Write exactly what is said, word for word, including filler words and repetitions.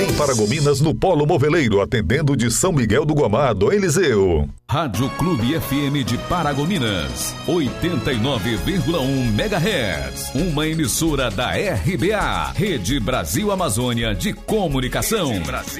Em Paragominas, no Polo Moveleiro, atendendo de São Miguel do Guamá, do Eliseu. Rádio Clube F M de Paragominas, oitenta e nove vírgula um megahertz. Uma emissora da R B A, Rede Brasil Amazônia de Comunicação.